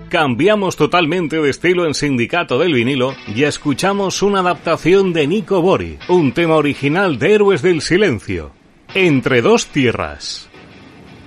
cambiamos totalmente de estilo en Sindicato del Vinilo y escuchamos una adaptación de Nico Bori, un tema original de Héroes del Silencio, Entre dos tierras.